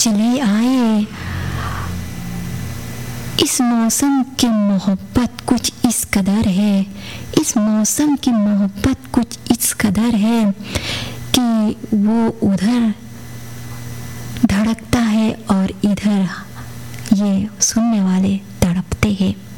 चले आए। इस मौसम की मोहब्बत कुछ इस कदर है, इस मौसम की मोहब्बत कुछ इस कदर है कि वो उधर धड़कता है और इधर ये सुनने वाले तड़पते हैं।